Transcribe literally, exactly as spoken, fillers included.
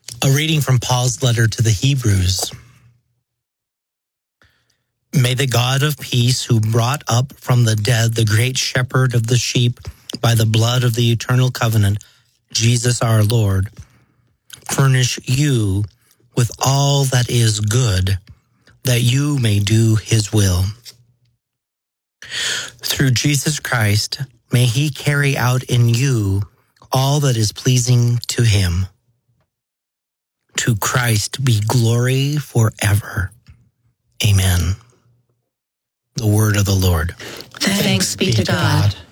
A reading from Paul's letter to the Hebrews. May the God of peace, who brought up from the dead the great shepherd of the sheep by the blood of the eternal covenant, Jesus our Lord, furnish you with all that is good, that you may do his will. Through Jesus Christ, may he carry out in you all that is pleasing to him. To Christ be glory forever. Amen. The word of the Lord. Thanks be to God.